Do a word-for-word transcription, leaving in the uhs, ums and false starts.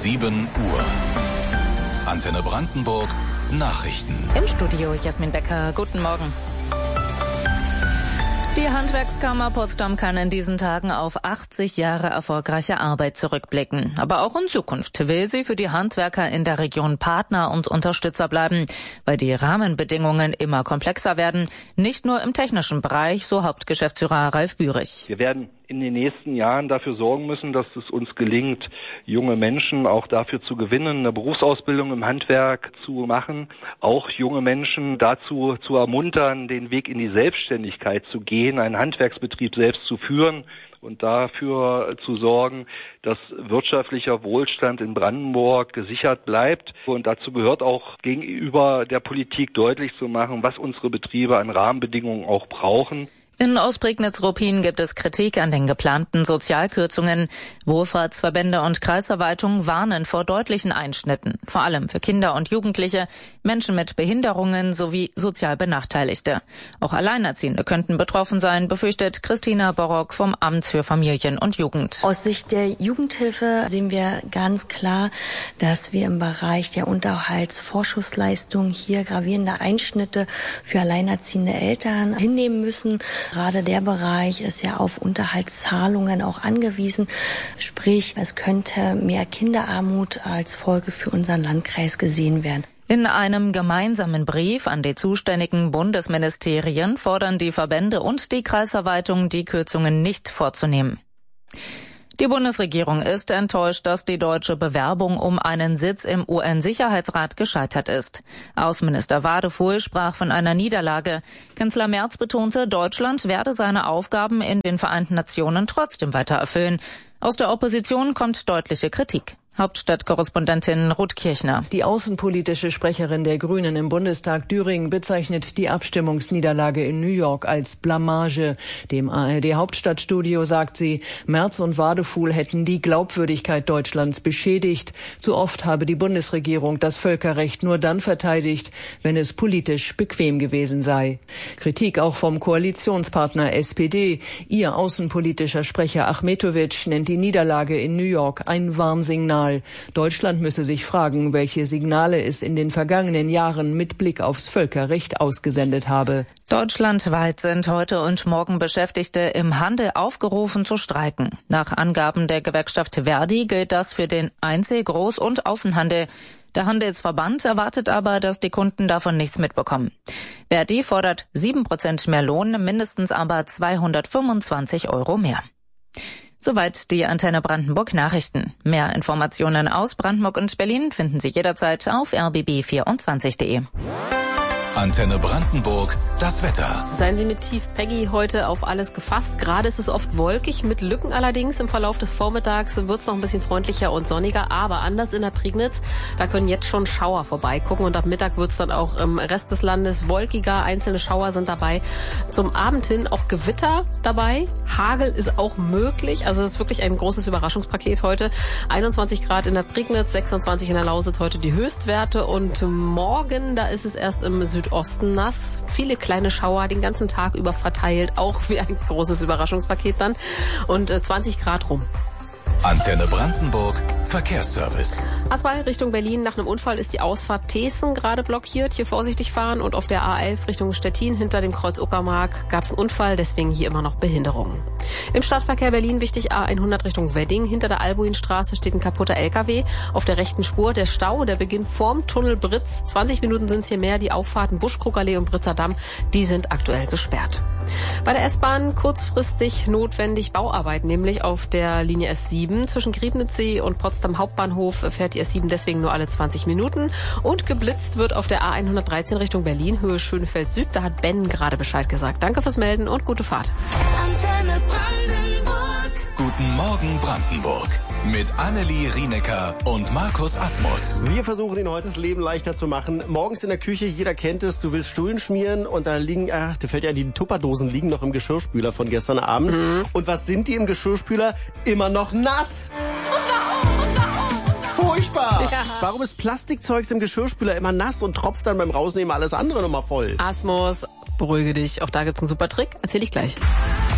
sieben Uhr. Antenne Brandenburg Nachrichten. Im Studio Jasmin Becker. Guten Morgen. Die Handwerkskammer Potsdam kann in diesen Tagen auf achtzig Jahre erfolgreiche Arbeit zurückblicken. Aber auch in Zukunft will sie für die Handwerker in der Region Partner und Unterstützer bleiben, weil die Rahmenbedingungen immer komplexer werden. Nicht nur im technischen Bereich, so Hauptgeschäftsführer Ralf Bührig. Wir werden in den nächsten Jahren dafür sorgen müssen, dass es uns gelingt, junge Menschen auch dafür zu gewinnen, eine Berufsausbildung im Handwerk zu machen, auch junge Menschen dazu zu ermuntern, den Weg in die Selbstständigkeit zu gehen, einen Handwerksbetrieb selbst zu führen und dafür zu sorgen, dass wirtschaftlicher Wohlstand in Brandenburg gesichert bleibt. Und dazu gehört auch gegenüber der Politik deutlich zu machen, was unsere Betriebe an Rahmenbedingungen auch brauchen. In Ostprignitz-Ruppin gibt es Kritik an den geplanten Sozialkürzungen. Wohlfahrtsverbände und Kreisverwaltungen warnen vor deutlichen Einschnitten, vor allem für Kinder und Jugendliche, Menschen mit Behinderungen sowie sozial Benachteiligte. Auch Alleinerziehende könnten betroffen sein, befürchtet Christina Borrock vom Amt für Familien und Jugend. Aus Sicht der Jugendhilfe sehen wir ganz klar, dass wir im Bereich der Unterhaltsvorschussleistung hier gravierende Einschnitte für alleinerziehende Eltern hinnehmen müssen. Gerade der Bereich ist ja auf Unterhaltszahlungen auch angewiesen. Sprich, es könnte mehr Kinderarmut als Folge für unseren Landkreis gesehen werden. In einem gemeinsamen Brief an die zuständigen Bundesministerien fordern die Verbände und die Kreisverwaltung, die Kürzungen nicht vorzunehmen. Die Bundesregierung ist enttäuscht, dass die deutsche Bewerbung um einen Sitz im U N-Sicherheitsrat gescheitert ist. Außenminister Wadefuhl sprach von einer Niederlage. Kanzler Merz betonte, Deutschland werde seine Aufgaben in den Vereinten Nationen trotzdem weiter erfüllen. Aus der Opposition kommt deutliche Kritik. Hauptstadtkorrespondentin Ruth Kirchner. Die außenpolitische Sprecherin der Grünen im Bundestag Düring bezeichnet die Abstimmungsniederlage in New York als Blamage. Dem A R D-Hauptstadtstudio sagt sie, Merz und Wadefuhl hätten die Glaubwürdigkeit Deutschlands beschädigt. Zu oft habe die Bundesregierung das Völkerrecht nur dann verteidigt, wenn es politisch bequem gewesen sei. Kritik auch vom Koalitionspartner S P D. Ihr außenpolitischer Sprecher Achmetovic nennt die Niederlage in New York ein Warnsignal. Deutschland müsse sich fragen, welche Signale es in den vergangenen Jahren mit Blick aufs Völkerrecht ausgesendet habe. Deutschlandweit sind heute und morgen Beschäftigte im Handel aufgerufen zu streiken. Nach Angaben der Gewerkschaft Verdi gilt das für den Einzel-, Groß- und Außenhandel. Der Handelsverband erwartet aber, dass die Kunden davon nichts mitbekommen. Verdi fordert sieben Prozent mehr Lohn, mindestens aber zweihundertfünfundzwanzig Euro mehr. Soweit die Antenne Brandenburg Nachrichten. Mehr Informationen aus Brandenburg und Berlin finden Sie jederzeit auf r b b vierundzwanzig punkt de. Antenne Brandenburg, das Wetter. Seien Sie mit Tief Peggy heute auf alles gefasst. Gerade ist es oft wolkig, mit Lücken allerdings. Im Verlauf des Vormittags wird es noch ein bisschen freundlicher und sonniger, aber anders in der Prignitz. Da können jetzt schon Schauer vorbeigucken und ab Mittag wird es dann auch im Rest des Landes wolkiger. Einzelne Schauer sind dabei. Zum Abend hin auch Gewitter dabei. Hagel ist auch möglich. Also es ist wirklich ein großes Überraschungspaket heute. einundzwanzig Grad in der Prignitz, sechsundzwanzig in der Lausitz heute die Höchstwerte. Und morgen, da ist es erst im Südosten nass. Viele kleine Schauer den ganzen Tag über verteilt. Auch wie ein großes Überraschungspaket dann. Und äh, zwanzig Grad rum. Antenne Brandenburg Verkehrsservice. A zwei Richtung Berlin. Nach einem Unfall ist die Ausfahrt Thesen gerade blockiert. Hier vorsichtig fahren. Und auf der A elf Richtung Stettin hinter dem Kreuz Uckermark gab es einen Unfall. Deswegen hier immer noch Behinderungen. Im Stadtverkehr Berlin wichtig A hundert Richtung Wedding. Hinter der Albuinstraße steht ein kaputter L K W. Auf der rechten Spur der Stau. Der beginnt vorm Tunnel Britz. zwanzig Minuten sind es hier mehr. Die Auffahrten Buschkrugallee und Britzer Damm, die sind aktuell gesperrt. Bei der S-Bahn kurzfristig notwendig Bauarbeiten, nämlich auf der Linie S sieben. Zwischen Griebnitzsee und Potsdam Hauptbahnhof fährt die S sieben deswegen nur alle zwanzig Minuten. Und geblitzt wird auf der A hundertdreizehn Richtung Berlin, Höhe Schönefeld Süd. Da hat Ben gerade Bescheid gesagt. Danke fürs Melden und gute Fahrt. Antenne Brandenburg. Guten Morgen Brandenburg. Mit Annelie Rienecker und Markus Asmus. Wir versuchen Ihnen heute das Leben leichter zu machen. Morgens in der Küche, jeder kennt es, du willst Stullen schmieren und da liegen, ach, da fällt ja, die Tupperdosen liegen noch im Geschirrspüler von gestern Abend. Mhm. Und was sind die im Geschirrspüler? Immer noch nass! Furchtbar! Ja. Warum ist Plastikzeugs im Geschirrspüler immer nass und tropft dann beim Rausnehmen alles andere nochmal voll? Asmus, beruhige dich. Auch da gibt's einen super Trick. Erzähl ich gleich.